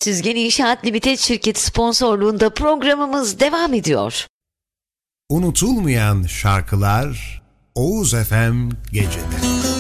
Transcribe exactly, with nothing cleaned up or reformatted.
Süzgen İnşaat Limited şirketi sponsorluğunda programımız devam ediyor. Unutulmayan şarkılar Oğuz F M Gece'de.